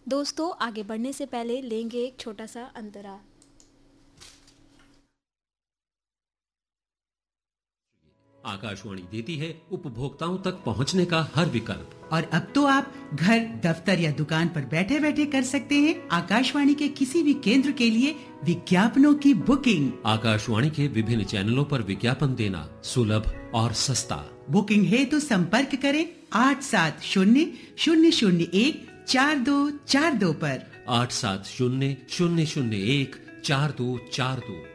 दोस्तों, आगे बढ़ने से पहले लेंगे एक छोटा सा अंतराल। आकाशवाणी देती है उपभोक्ताओं तक पहुंचने का हर विकल्प। और अब तो आप घर, दफ्तर या दुकान पर बैठे बैठे कर सकते हैं आकाशवाणी के किसी भी केंद्र के लिए विज्ञापनों की बुकिंग। आकाशवाणी के विभिन्न चैनलों पर विज्ञापन देना सुलभ और सस्ता। बुकिंग है तो संपर्क करें 8700014242 पर। 8700014242।